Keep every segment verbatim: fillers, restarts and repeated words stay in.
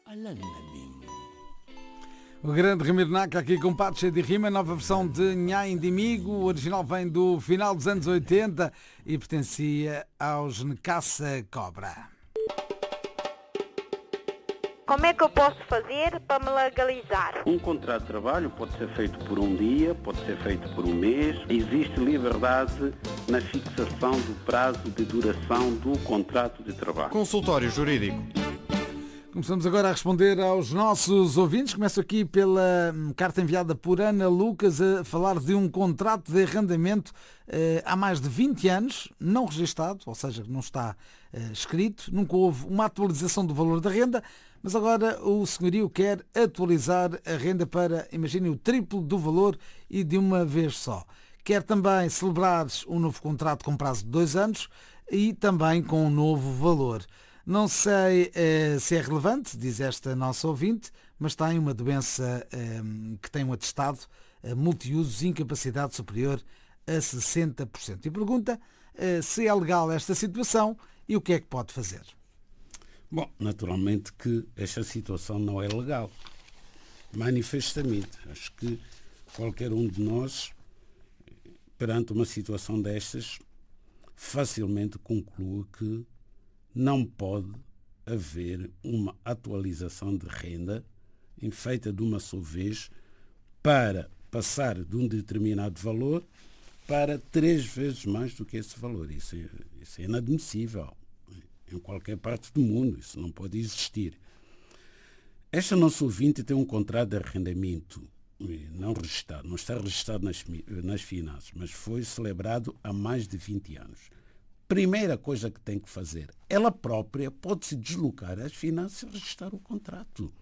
O grande Ramiro Naca aqui com Pato cheio de rima, nova versão de Nha Indimigo. O original vem do final dos anos oitenta e pertencia aos Necaça Cobra. Como é que eu posso fazer para me legalizar? Um contrato de trabalho pode ser feito por um dia, pode ser feito por um mês. Existe liberdade na fixação do prazo de duração do contrato de trabalho. Consultório Jurídico. Começamos agora a responder aos nossos ouvintes. Começo aqui pela carta enviada por Ana Lucas a falar de um contrato de arrendamento eh, há mais de vinte anos, não registado, ou seja, não está eh, escrito, nunca houve uma atualização do valor da renda, mas agora o senhorio quer atualizar a renda para, imaginem, o triplo do valor e de uma vez só. Quer também celebrar um novo contrato com prazo de dois anos e também com um novo valor. Não sei eh, se é relevante, diz esta nossa ouvinte, mas tem uma doença eh, que tem um atestado eh, multiusos, incapacidade superior a sessenta por cento. E pergunta eh, se é legal esta situação e o que é que pode fazer. Bom, naturalmente que esta situação não é legal. Manifestamente. Acho que qualquer um de nós, perante uma situação destas, facilmente conclui que não pode haver uma atualização de renda feita de uma só vez para passar de um determinado valor para três vezes mais do que esse valor. Isso é, isso é inadmissível. Em qualquer parte do mundo, isso não pode existir. Esta nossa ouvinte tem um contrato de arrendamento não registrado, não está registrado nas, nas finanças, mas foi celebrado há mais de vinte anos. Primeira coisa que tem que fazer, ela própria pode se deslocar às finanças e registrar o contrato.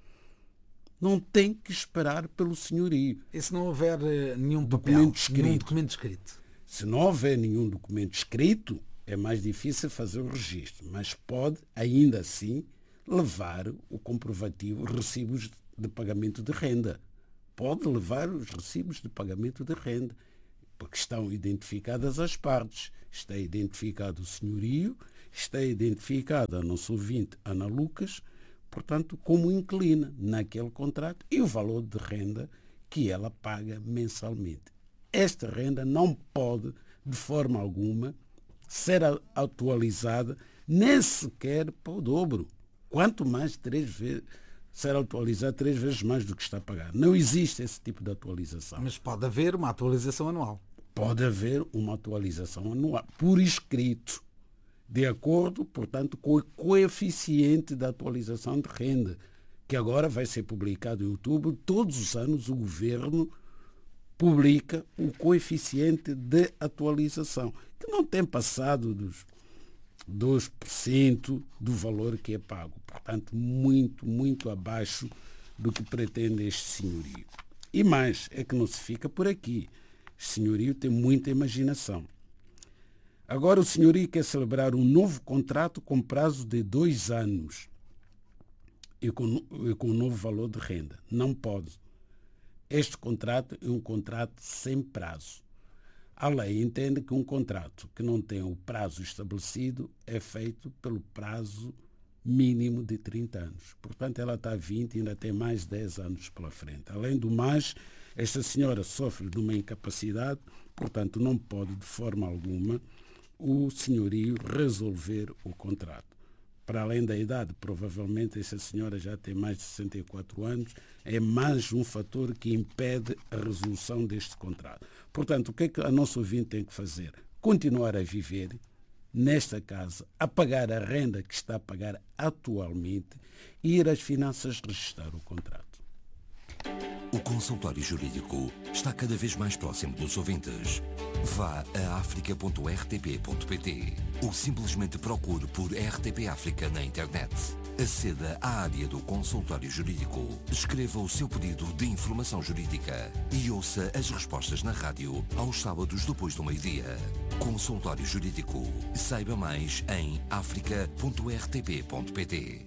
Não tem que esperar pelo senhorio. E se não houver nenhum papel, documento escrito, nenhum documento escrito? Se não houver nenhum documento escrito, é mais difícil fazer o registro, mas pode, ainda assim, levar o comprovativo, os recibos de pagamento de renda. Pode levar os recibos de pagamento de renda, porque estão identificadas as partes. Está identificado o senhorio, está identificada a nossa ouvinte Ana Lucas, portanto, como inquilina naquele contrato e o valor de renda que ela paga mensalmente. Esta renda não pode, de forma alguma, ser atualizada nem sequer para o dobro. Quanto mais três vezes, ser atualizada três vezes mais do que está a pagar. Não existe esse tipo de atualização. Mas pode haver uma atualização anual. Pode haver uma atualização anual, por escrito, de acordo, portanto, com o coeficiente da atualização de renda, que agora vai ser publicado em outubro. Todos os anos o governo publica o coeficiente de atualização, que não tem passado dos dois por cento do valor que é pago. Portanto, muito, muito abaixo do que pretende este senhorio. E mais, é que não se fica por aqui. O senhorio tem muita imaginação. Agora o senhorio quer celebrar um novo contrato com prazo de dois anos e com, e com um novo valor de renda. Não pode. Este contrato é um contrato sem prazo. A lei entende que um contrato que não tem o prazo estabelecido é feito pelo prazo mínimo de trinta anos. Portanto, ela está a vinte e ainda tem mais dez anos pela frente. Além do mais, esta senhora sofre de uma incapacidade, portanto, não pode de forma alguma o senhorio resolver o contrato. Para além da idade, provavelmente esta senhora já tem mais de sessenta e quatro anos, é mais um fator que impede a resolução deste contrato. Portanto, o que é que a nossa ouvinte tem que fazer? Continuar a viver nesta casa, a pagar a renda que está a pagar atualmente e ir às finanças registrar o contrato. O consultório jurídico está cada vez mais próximo dos ouvintes. Vá a africa ponto r t p ponto p t ou simplesmente procure por R T P África na internet. Aceda à área do consultório jurídico, escreva o seu pedido de informação jurídica e ouça as respostas na rádio aos sábados depois do meio-dia. Consultório Jurídico. Saiba mais em africa ponto r t p ponto p t.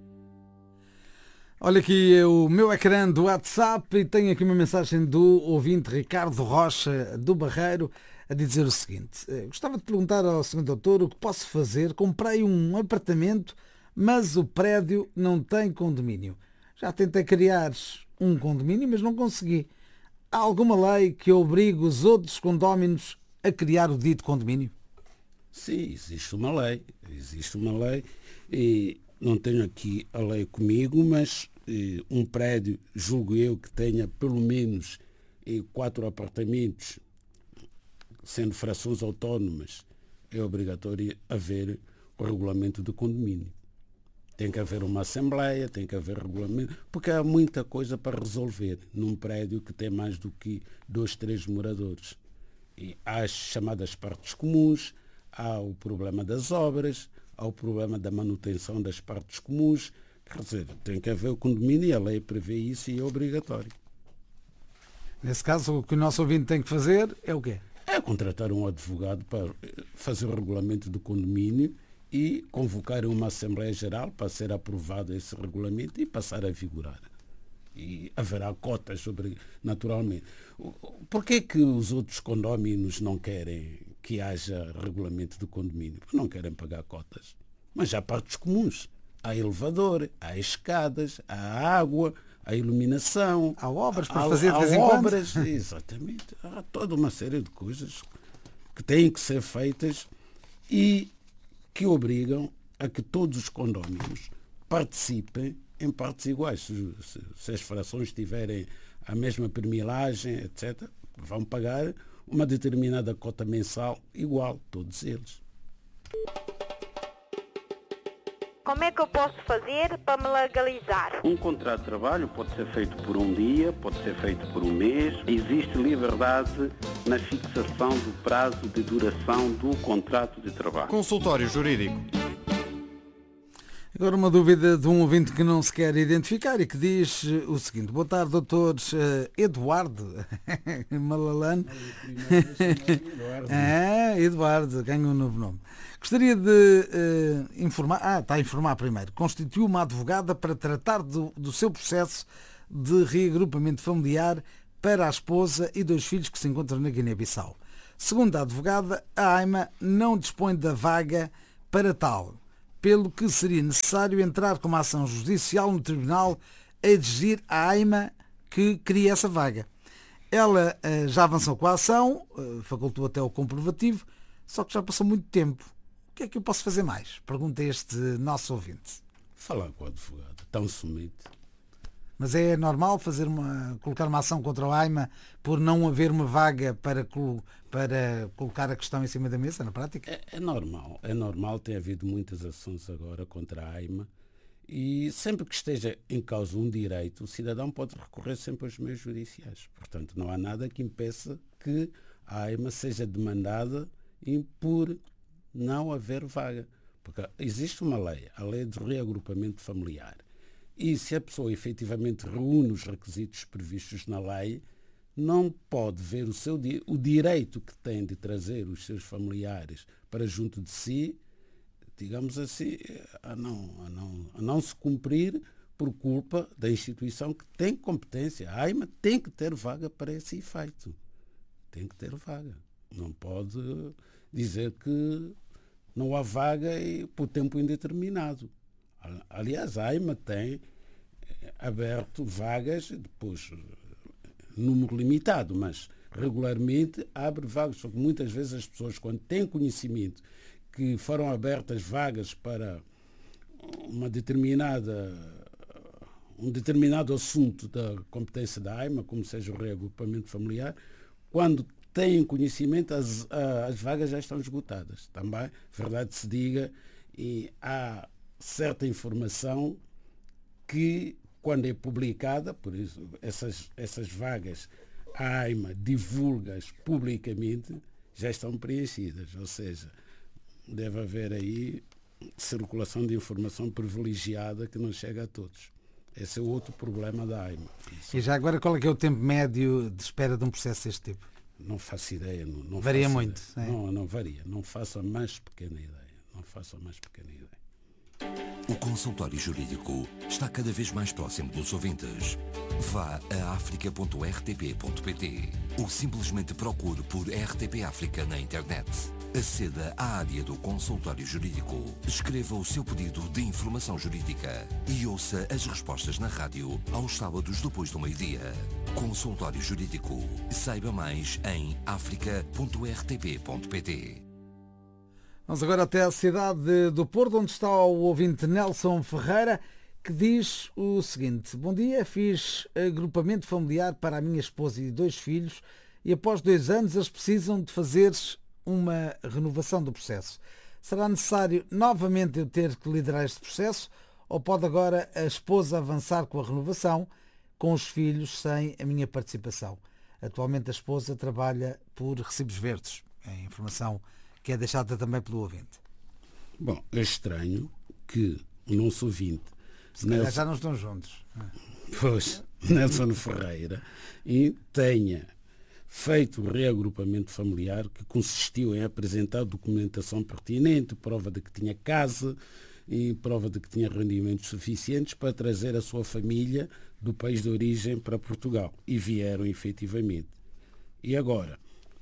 Olha aqui o meu ecrã do WhatsApp e tenho aqui uma mensagem do ouvinte Ricardo Rocha do Barreiro a dizer o seguinte: gostava de perguntar ao senhor doutor o que posso fazer. Comprei um apartamento, mas o prédio não tem condomínio. Já tentei criar um condomínio, mas não consegui. Há alguma lei que obrigue os outros condóminos a criar o dito condomínio? Sim, existe uma lei. Existe uma lei e não tenho aqui a lei comigo, mas eh, um prédio, julgo eu, que tenha pelo menos eh, quatro apartamentos, sendo frações autónomas, é obrigatório haver o regulamento do condomínio. Tem que haver uma assembleia, tem que haver regulamento, porque há muita coisa para resolver num prédio que tem mais do que dois, três moradores. E há as chamadas partes comuns, há o problema das obras, há o problema da manutenção das partes comuns. Quer dizer, tem que haver o condomínio e a lei prevê isso e é obrigatório. Nesse caso, o que o nosso ouvinte tem que fazer é o quê? É contratar um advogado para fazer o regulamento do condomínio e convocar uma Assembleia Geral para ser aprovado esse regulamento e passar a vigorar. E haverá cotas sobre, naturalmente. Por que que os outros condóminos não querem que haja regulamento do condomínio? Porque não querem pagar cotas. Mas há partes comuns. Há elevador, há escadas, há água, há iluminação. Há obras para há, fazer de há vez em obras, quando. Exatamente. Há toda uma série de coisas que têm que ser feitas e que obrigam a que todos os condóminos participem em partes iguais. Se, se, se as frações tiverem a mesma permilagem, etcétera, vão pagar uma determinada cota mensal igual, todos eles. Como é que eu posso fazer para me legalizar? Um contrato de trabalho pode ser feito por um dia, pode ser feito por um mês. Existe liberdade na fixação do prazo de duração do contrato de trabalho. Consultório Jurídico. Agora uma dúvida de um ouvinte que não se quer identificar e que diz o seguinte: boa tarde, doutores Eduardo Malalane. É, Eduardo, ganha um novo nome. Gostaria de uh, informar, ah, está a informar primeiro, constituiu uma advogada para tratar do, do seu processo de reagrupamento familiar para a esposa e dois filhos que se encontram na Guiné-Bissau. Segundo a advogada, a AIMA não dispõe da vaga para tal, pelo que seria necessário entrar com uma ação judicial no tribunal a exigir à AIMA que crie essa vaga. Ela uh, já avançou com a ação, uh, facultou até o comprovativo, só que já passou muito tempo. O que é que eu posso fazer mais? Pergunta este nosso ouvinte. Falar com o advogado, tão sumido. Mas é normal fazer uma, colocar uma ação contra o AIMA por não haver uma vaga para, para colocar a questão em cima da mesa, na prática? É, é normal, é normal, tem havido muitas ações agora contra a AIMA e sempre que esteja em causa um direito, o cidadão pode recorrer sempre aos meios judiciais. Portanto, não há nada que impeça que a AIMA seja demandada por não haver vaga. Porque existe uma lei, a lei de reagrupamento familiar. E se a pessoa efetivamente reúne os requisitos previstos na lei, não pode ver o, seu, o direito que tem de trazer os seus familiares para junto de si, digamos assim, a não, a não, a não se cumprir por culpa da instituição que tem competência. A AIMA tem que ter vaga para esse efeito. Tem que ter vaga. Não pode dizer que não há vaga e por tempo indeterminado. Aliás, a AIMA tem aberto vagas, depois número limitado, mas regularmente abre vagas, só que muitas vezes as pessoas, quando têm conhecimento que foram abertas vagas para uma determinada, um determinado assunto da competência da AIMA, como seja o reagrupamento familiar, quando têm conhecimento, as, as vagas já estão esgotadas. Também, verdade se diga, e há certa informação que, quando é publicada, por isso essas, essas vagas, a AIMA divulga-as publicamente, já estão preenchidas. Ou seja, deve haver aí circulação de informação privilegiada que não chega a todos. Esse é outro problema da AIMA. Isso. E já agora, qual é que é o tempo médio de espera de um processo deste tipo? Não faço ideia. Não, não varia faço muito. Ideia. É. Não, não varia. Não faço a mais pequena ideia. Não faço a mais pequena ideia. O consultório jurídico está cada vez mais próximo dos ouvintes. Vá a africa ponto r t p ponto p t ou simplesmente procure por R T P África na internet. Aceda à área do consultório jurídico, escreva o seu pedido de informação jurídica e ouça as respostas na rádio aos sábados depois do meio-dia. Consultório Jurídico. Saiba mais em africa ponto r t p ponto p t. Vamos agora até a cidade do Porto, onde está o ouvinte Nelson Ferreira, que diz o seguinte: bom dia, fiz agrupamento familiar para a minha esposa e dois filhos e após dois anos eles precisam de fazer uma renovação do processo. Será necessário novamente eu ter que liderar este processo ou pode agora a esposa avançar com a renovação com os filhos sem a minha participação? Atualmente a esposa trabalha por recibos verdes. É a informação que é deixada também pelo ouvinte. Bom, é estranho que o nosso ouvinte Se calhar Nelson... já não estão juntos. Pois, Nelson Ferreira e tenha feito o reagrupamento familiar que consistiu em apresentar documentação pertinente, prova de que tinha casa e prova de que tinha rendimentos suficientes para trazer a sua família do país de origem para Portugal. E vieram efetivamente. E agora,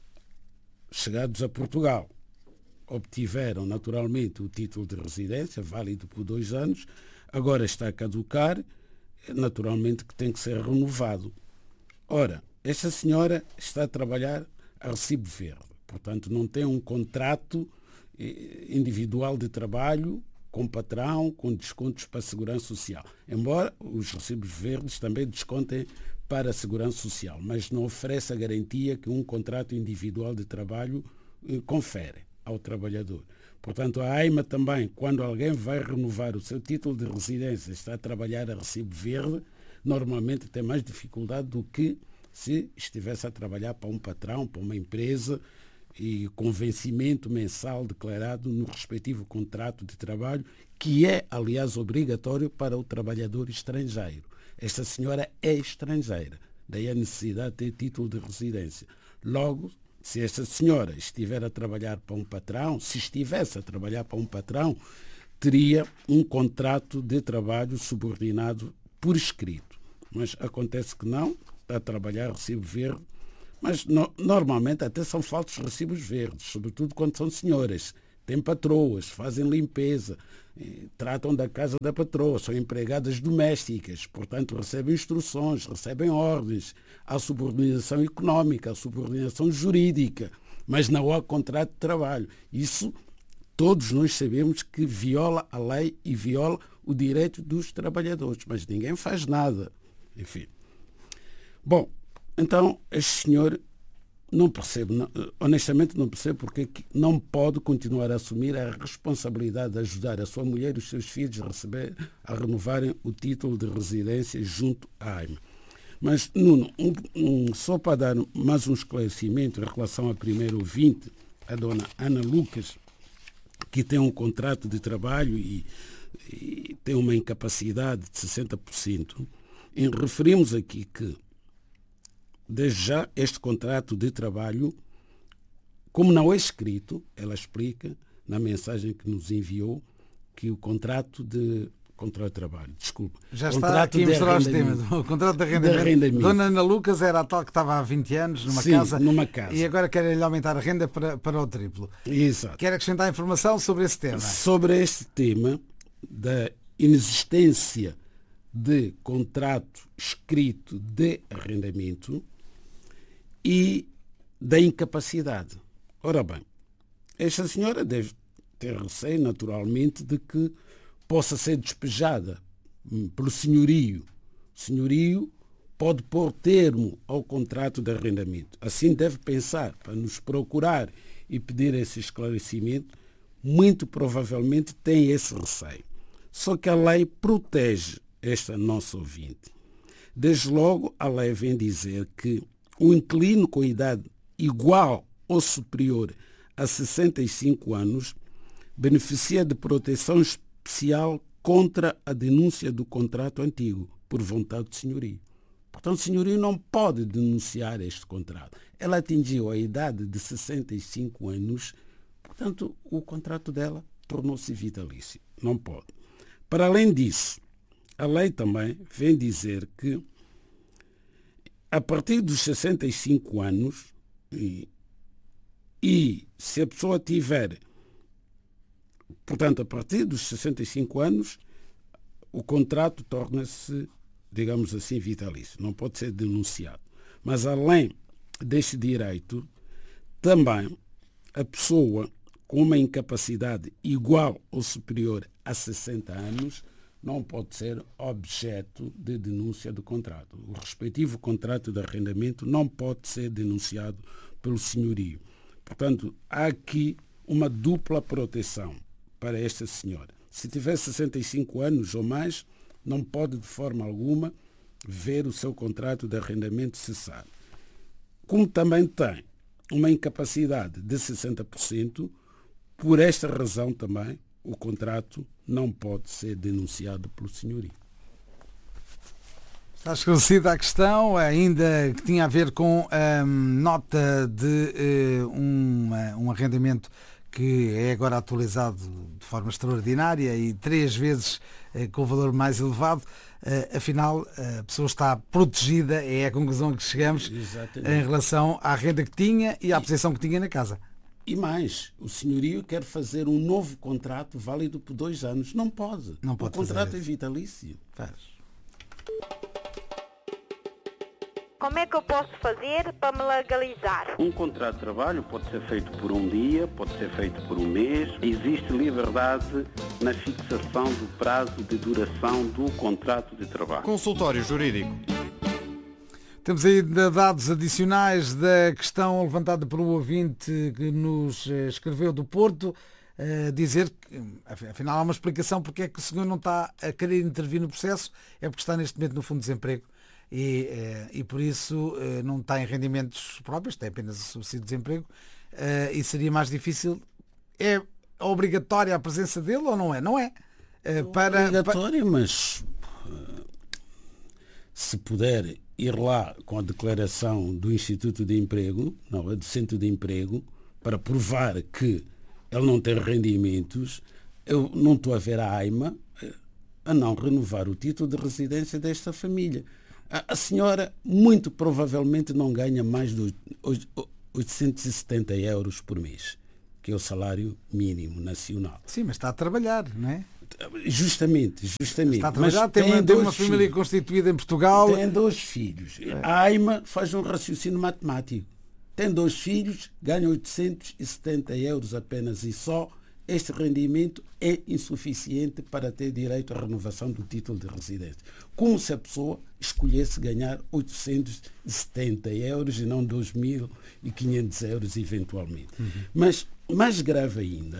chegados a Portugal, obtiveram naturalmente o título de residência, válido por dois anos, agora está a caducar, naturalmente que tem que ser renovado. Ora, esta senhora está a trabalhar a recibo verde, portanto não tem um contrato individual de trabalho com patrão, com descontos para a Segurança Social. Embora os recibos verdes também descontem para a Segurança Social, mas não oferece a garantia que um contrato individual de trabalho confere ao trabalhador. Portanto, a AIMA também, quando alguém vai renovar o seu título de residência, está a trabalhar a recibo verde, normalmente tem mais dificuldade do que se estivesse a trabalhar para um patrão, para uma empresa, e com vencimento mensal declarado no respectivo contrato de trabalho, que é, aliás, obrigatório para o trabalhador estrangeiro. Esta senhora é estrangeira, daí a necessidade de ter título de residência. Logo, se esta senhora estiver a trabalhar para um patrão, se estivesse a trabalhar para um patrão, teria um contrato de trabalho subordinado por escrito. Mas acontece que não, está a trabalhar recibo verde, mas no, normalmente até são falsos recibos verdes, sobretudo quando são senhoras. Têm patroas, fazem limpeza, eh, tratam da casa da patroa, são empregadas domésticas, portanto recebem instruções, recebem ordens, há subordinação económica, há subordinação jurídica, mas não há contrato de trabalho. Isso todos nós sabemos que viola a lei e viola o direito dos trabalhadores, mas ninguém faz nada. Enfim. Bom, então este senhor não percebe, não, honestamente não percebe porque não pode continuar a assumir a responsabilidade de ajudar a sua mulher e os seus filhos a receber, a renovarem o título de residência junto à AIMA. Mas, Nuno, um, um, só para dar mais um esclarecimento em relação à primeira ouvinte, a dona Ana Lucas, que tem um contrato de trabalho e, e tem uma incapacidade de sessenta por cento, e referimos aqui que desde já, este contrato de trabalho, como não é escrito, ela explica na mensagem que nos enviou que o contrato de contrato de trabalho, desculpa. Já está aqui a mostrar os temas. O contrato de arrendamento. de arrendamento. Dona Ana Lucas era a tal que estava há vinte anos numa, Sim, casa, numa casa e agora querem-lhe aumentar a renda para, para o triplo. Exato. Quer acrescentar informação sobre esse tema? Sobre este tema da inexistência de contrato escrito de arrendamento e da incapacidade. Ora bem, esta senhora deve ter receio, naturalmente, de que possa ser despejada pelo senhorio. O senhorio pode pôr termo ao contrato de arrendamento. Assim deve pensar, para nos procurar e pedir esse esclarecimento, muito provavelmente tem esse receio. Só que a lei protege esta nossa ouvinte. Desde logo, a lei vem dizer que o inquilino com idade igual ou superior a sessenta e cinco anos beneficia de proteção especial contra a denúncia do contrato antigo, por vontade do senhorio. Portanto, o senhorio não pode denunciar este contrato. Ela atingiu a idade de sessenta e cinco anos, portanto, o contrato dela tornou-se vitalício. Não pode. Para além disso, a lei também vem dizer que a partir dos sessenta e cinco anos, E se a pessoa tiver, portanto, a partir dos sessenta e cinco anos, o contrato torna-se, digamos assim, vitalício. Não pode ser denunciado. Mas além deste direito, também a pessoa com uma incapacidade igual ou superior a sessenta anos não pode ser objeto de denúncia do contrato. O respectivo contrato de arrendamento não pode ser denunciado pelo senhorio. Portanto, há aqui uma dupla proteção para esta senhora. Se tiver sessenta e cinco anos ou mais, não pode de forma alguma ver o seu contrato de arrendamento cessar. Como também tem uma incapacidade de sessenta por cento, por esta razão também o contrato não pode ser denunciado pelo senhorio. Está esclarecida a questão, ainda que tinha a ver com a nota de uh, um, um arrendamento que é agora atualizado de forma extraordinária e três vezes uh, com o valor mais elevado. Uh, afinal, a pessoa está protegida, é a conclusão que chegamos. Exatamente. Em relação à renda que tinha e à e, posição que tinha na casa. E mais, o senhorio quer fazer um novo contrato válido por dois anos. Não pode. Não pode. O contrato é vitalício. Faz. Como é que eu posso fazer para me legalizar? Um contrato de trabalho pode ser feito por um dia, pode ser feito por um mês. Existe liberdade na fixação do prazo de duração do contrato de trabalho. Consultório Jurídico. Temos aí dados adicionais da questão levantada por um ouvinte que nos escreveu do Porto, a dizer que, afinal, há uma explicação porque é que o senhor não está a querer intervir no processo, é porque está neste momento no Fundo de Desemprego. E, e por isso não tem rendimentos próprios, tem apenas o subsídio de desemprego, e seria mais difícil. É obrigatória a presença dele ou não é? Não é. Para, obrigatória, para... mas se puder ir lá com a declaração do Instituto de Emprego, não, do Centro de Emprego, para provar que ele não tem rendimentos, eu não estou a ver a AIMA a não renovar o título de residência desta família. A senhora muito provavelmente não ganha mais de oitocentos e setenta euros por mês, que é o salário mínimo nacional. Sim, mas está a trabalhar, não é? Justamente, justamente. Está a trabalhar, mas tem, tem, uma, tem uma família filhos. constituída em Portugal. Tem dois filhos. É. A AIMA faz um raciocínio matemático. Tem dois filhos, ganha oitocentos e setenta euros apenas e só. Este rendimento é insuficiente para ter direito à renovação do título de residência. Como se a pessoa escolhesse ganhar oitocentos e setenta euros e não dois mil e quinhentos euros eventualmente. Uhum. Mas mais grave ainda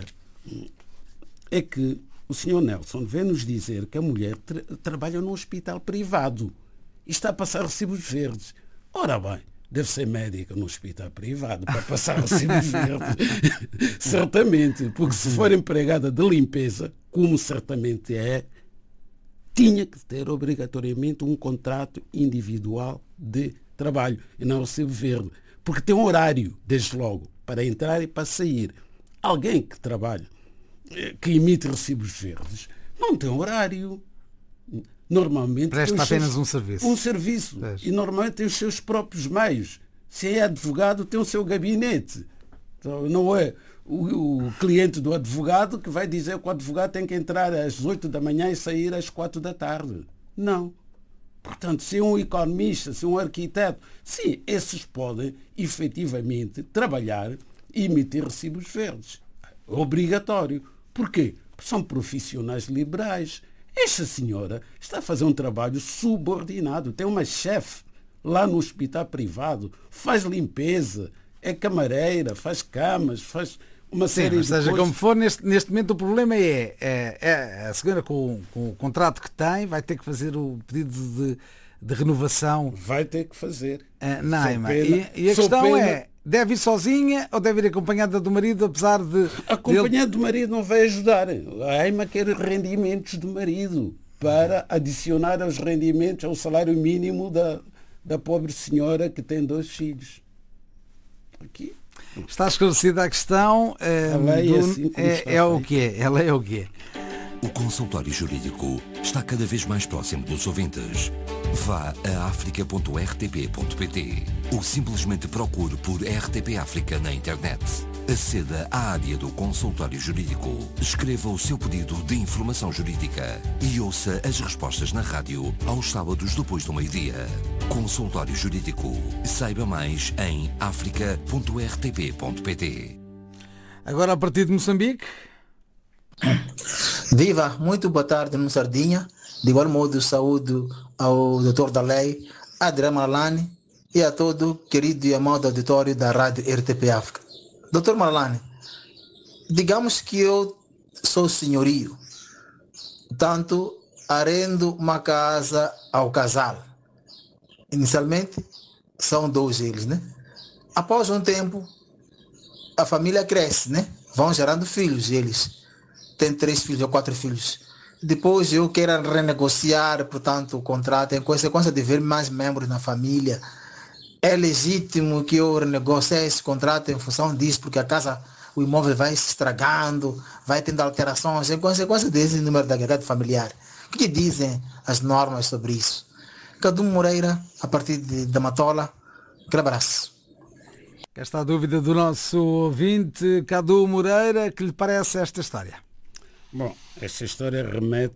é que o senhor Nelson vem nos dizer que a mulher tra- trabalha num hospital privado e está a passar recibos verdes. Ora bem, deve ser médica no hospital privado para passar recibos verdes. Certamente, porque se for empregada de limpeza, como certamente é, tinha que ter obrigatoriamente um contrato individual de trabalho e não recibo verde. Porque tem um horário, desde logo, para entrar e para sair. Alguém que trabalha, que emite recibos verdes, não tem horário. Normalmente presta apenas seus, um serviço. Um serviço. Presta. E normalmente tem os seus próprios meios. Se é advogado, tem o seu gabinete. Então, não é o, o cliente do advogado que vai dizer que o advogado tem que entrar às oito da manhã e sair às quatro da tarde. Não. Portanto, se é um economista, se é um arquiteto, sim, esses podem efetivamente trabalhar e emitir recibos verdes. É obrigatório. Porquê? Porque são profissionais liberais. Esta senhora está a fazer um trabalho subordinado. Tem uma chefe lá no hospital privado, faz limpeza, é camareira, faz camas, faz uma série Sim, de seja coisas. Como for, neste, neste momento o problema é, é, é a senhora com, com o contrato que tem vai ter que fazer o pedido de, de renovação. Vai ter que fazer. Uh, na AIMA. E, e a questão pena. é, deve ir sozinha ou deve ir acompanhada do marido, apesar de... Acompanhada dele... do marido não vai ajudar. A AIMA quer rendimentos do marido para adicionar aos rendimentos, ao salário mínimo da, da pobre senhora que tem dois filhos. Aqui. Está esclarecida a questão. A lei do, é, assim é, é o que é. Ela é o que é. O consultório jurídico está cada vez mais próximo dos ouvintes. Vá a africa ponto r t p ponto p t ou simplesmente procure por R T P África na internet. Aceda à área do consultório jurídico. Escreva o seu pedido de informação jurídica e ouça as respostas na rádio aos sábados depois do meio-dia. Consultório Jurídico. Saiba mais em africa ponto r t p ponto p t. Agora a partir de Moçambique. Viva, muito boa tarde, no Sardinha. De igual modo, saúdo ao doutor da Lei, Adriano Malalane, e a todo querido e amado auditório da Rádio R T P África. doutor Malalane, digamos que eu sou senhorio, portanto, arrendo uma casa ao casal. Inicialmente, são dois eles, né? Após um tempo, a família cresce, né? Vão gerando filhos, eles têm três filhos ou quatro filhos. Depois eu quero renegociar, portanto, o contrato, em consequência de ver mais membros na família. É legítimo que eu renegocie esse contrato em função disso, porque a casa, o imóvel vai se estragando, vai tendo alterações, em consequência desse número da agregado familiar. O que dizem as normas sobre isso? Cadu Moreira, a partir de, da Matola, aquele abraço. Cá está a dúvida do nosso ouvinte, Cadu Moreira, que lhe parece esta história? Bom, esta história remete